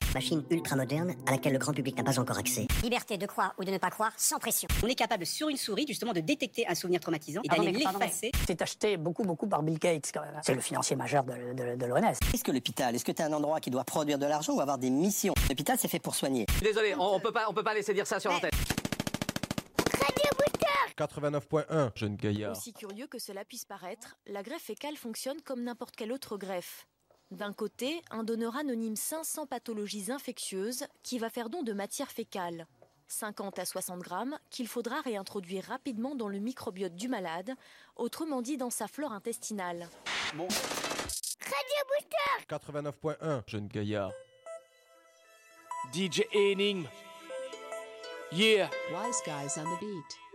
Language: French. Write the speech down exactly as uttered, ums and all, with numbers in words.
Machine ultra moderne à laquelle le grand public n'a pas encore accès. Liberté de croire ou de ne pas croire sans pression. On est capable sur une souris justement de détecter un souvenir traumatisant et d'aller l'effacer. C'est acheté beaucoup beaucoup par Bill Gates quand même. C'est le financier majeur de, de, de l'O M S. Est-ce que l'hôpital, est-ce que tu es un endroit qui doit produire de l'argent ou avoir des missions? L'hôpital, c'est fait pour soigner. Désolé, on, on peut pas, on peut pas laisser dire ça sur l'antenne. quatre-vingt-neuf point un, jeune gaillard. Aussi curieux que cela puisse paraître, la greffe fécale fonctionne comme n'importe quelle autre greffe. D'un côté, un donneur anonyme cinq cents pathologies infectieuses qui va faire don de matière fécale. cinquante à soixante grammes qu'il faudra réintroduire rapidement dans le microbiote du malade, autrement dit dans sa flore intestinale. Bon. quatre-vingt-neuf point un, jeune gaillard. D J Énigme. Yeah. Wise guys on the beat.